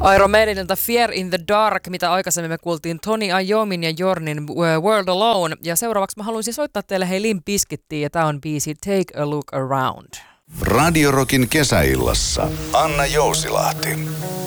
Iron Maidenilta Fear in the Dark, mitä aikaisemmin me kuultiin Tony Iommin ja Jornin World Alone. Ja seuraavaksi mä haluaisin soittaa teille Limp Bizkittiä ja tää on biisi Take a Look Around. Radio Rockin kesäillassa Anna Jousilahti.